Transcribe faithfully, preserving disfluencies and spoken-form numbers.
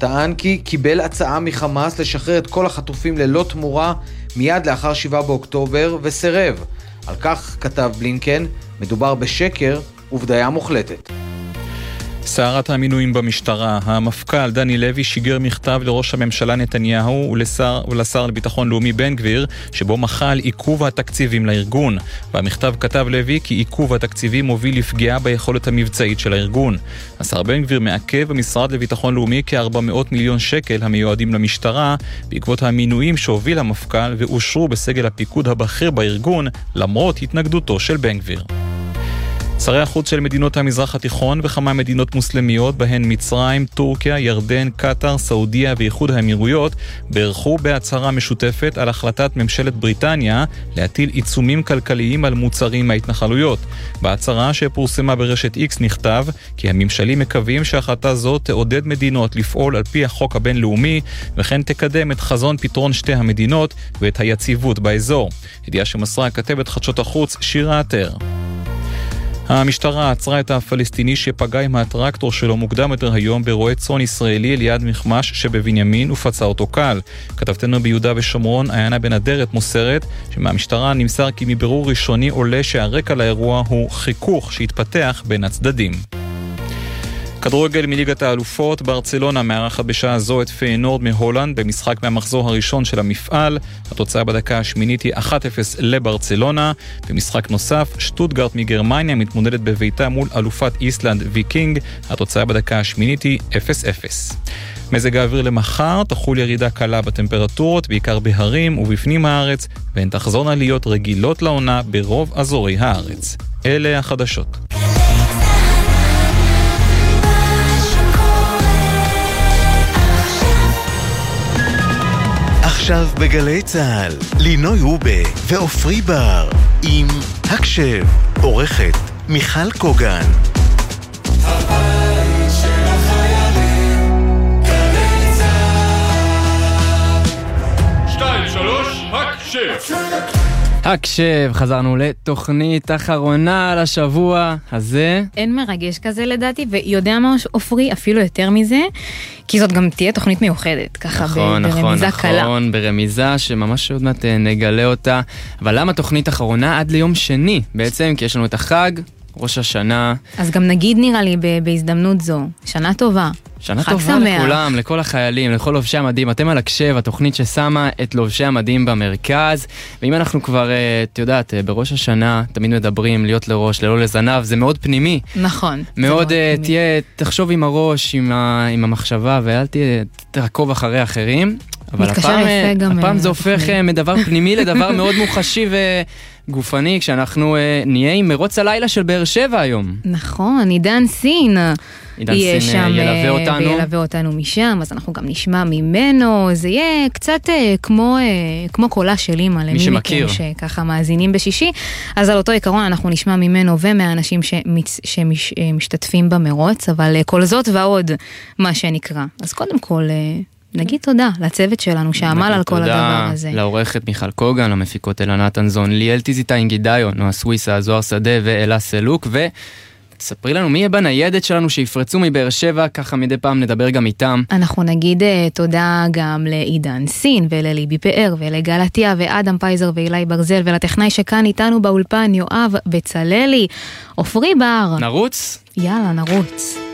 טען כי קיבל הצעה מחמאס לשחרר את כל החטופים ללא תמורה מיד לאחר שבעה באוקטובר וסרב. על כך כתב בלינקן, מדובר בשקר ובדיה מוחלטת. סערת המינויים במשטרה. המפכ"ל דני לוי שיגר מכתב לראש הממשלה נתניהו ולשר, ולשר לביטחון לאומי בן גביר, שבו מחה על עיכוב התקציבים לארגון. והמכתב כתב לוי כי עיכוב התקציבים מוביל לפגיעה ביכולת המבצעית של הארגון. השר בן גביר מעכב במשרד לביטחון לאומי כ-ארבע מאות מיליון שקל המיועדים למשטרה, בעקבות המינויים שהוביל המפכ"ל ואושרו בסגל הפיקוד הבכיר בארגון, למרות התנגדותו של בן גביר. שרי החוץ של מדינות המזרח התיכון וכמה מדינות מוסלמיות, בהן מצרים, טורקיה, ירדן, קטר, סעודיה ואיחוד האמירויות, בירכו בהצהרה משותפת על החלטת ממשלת בריטניה להטיל עיצומים כלכליים על מוצרים מההתנחלויות. בהצהרה שפורסמה ברשת X נכתב כי הממשלים מקווים שההחלטה זו תעודד מדינות לפעול על פי החוק הבינלאומי, וכן תקדם את חזון פתרון שתי המדינות ואת היציבות באזור. ידיעה שמסרה כתבת חדשות החוץ שירה עטר. המשטרה עצרה את הפלסטיני שפגע עם הטרקטור שלו מוקדם יותר היום ברועה צאן ישראלי ליד מחמש שבבנימין ופצע אותו קל. כתבתנו ביהודה ושומרון, עיינה בן אדרת, מוסרת שמהמשטרה נמסר כי מבירור ראשוני עולה שהרקע לאירוע הוא חיכוך שהתפתח בין הצדדים. כדורגל מליגת האלופות, ברצלונה מארחת בשעה זו את פיינורד מהולנד במשחק מהמחזור הראשון של המפעל. התוצאה בדקה השמינית היא אחת אפס לברצלונה. במשחק נוסף, שטוטגרט מגרמניה מתמודדת בביתה מול אלופת איסלנד ויקינג. התוצאה בדקה השמינית היא אפס אפס. מזג האוויר למחר, תחול ירידה קלה בטמפרטורות, בעיקר בהרים ובפנים הארץ, והן תחזורנה להיות רגילות לעונה ברוב אזורי הארץ. אלה החדשות. עכשיו בגלי צהל, לינוי רובה ואופרי בר עם הקשב, עורכת מיכל קוגן. הבית של החיילים, גלי צהל. שתיים, שלוש, הקשב. הקשב, חזרנו לתוכנית אחרונה לשבוע הזה. אין מרגש כזה לדעתי, ויודע מה אופרי, אפילו יותר מזה, כי זאת גם תהיה תוכנית מיוחדת, ככה נכון, ברמיזה נכון, קלה. נכון, ברמיזה שממש עוד מעט נגלה אותה. אבל למה תוכנית אחרונה עד ליום שני? בעצם כי יש לנו את החג, ראש השנה. אז גם נגיד נראה לי בהזדמנות זו, שנה טובה. שנה טובה לכולם, לכל החיילים, לכל לובשי המדים. אתם על הקשב, התוכנית ששמה את לובשי המדים במרכז. ואם אנחנו כבר, את יודעת, בראש השנה תמיד מדברים להיות לראש, ללא לזנב, זה מאוד פנימי. נכון. מאוד תהיה, תחשוב עם הראש, עם, ה, עם המחשבה, ואל תהיה, תעקוב אחרי אחרים. אבל הפעם, הפעם זה הופך מדבר פנימי לדבר מאוד מוחשי וגופני, כשאנחנו נהיה עם מרוץ הלילה של באר שבע היום. נכון, עידן סין. עידן סין ילווה אותנו. ילווה אותנו משם, אז אנחנו גם נשמע ממנו. זה יהיה קצת כמו, כמו קולה של אימא, למי מכם שככה מאזינים בשישי. אז על אותו עיקרון אנחנו נשמע ממנו ומהאנשים שמצ... שמשתתפים במרוץ, אבל כל זאת ועוד מה שנקרא. אז קודם כל... נגיד תודה לצוות שלנו שעמל על כל הדבר הזה. תודה לעורכת מיכל קוגן, למפיקות אלה נתנזון, ליאל טיזיטה אינגידיו, נועה סוויסה, זוהר שדה ואלה סלוק, ותספרי לנו מי יהיה בניידת שלנו שיפרצו מבאר שבע, ככה מדי פעם נדבר גם איתם. אנחנו נגיד תודה גם לעידן סין ולליבי פאר ולגלתיה ואדם פייזר ואילי ברזל ולטכנאי שכאן איתנו באולפן יואב בצללי. אופרי בר. נרוץ? יאללה, נרוץ.